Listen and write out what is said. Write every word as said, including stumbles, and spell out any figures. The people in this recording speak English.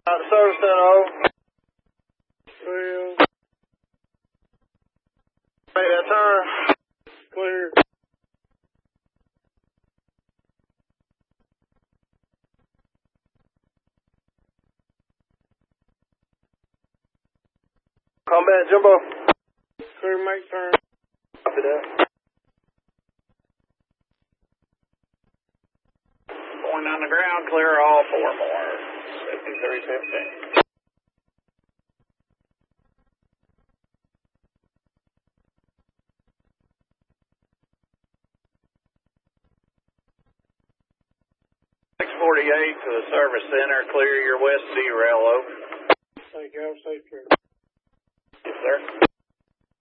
Uh, service center. Clear. Make that turn. Clear. Combat Jumbo. Clear, make turn. Copy that. Going on the ground, clear all four more. fifty-three fifteen. six forty-eight to the service center, clear your west C rail over. Thank you, have a safe trip. Yes, sir.